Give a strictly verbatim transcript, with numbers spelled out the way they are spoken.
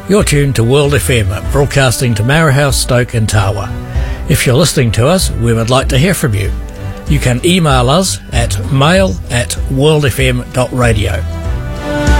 You're tuned to World F M, broadcasting to Marahouse, Stoke and Tawa. If you're listening to us, we would like to hear from you. You can email us at mail at worldfm dot radio.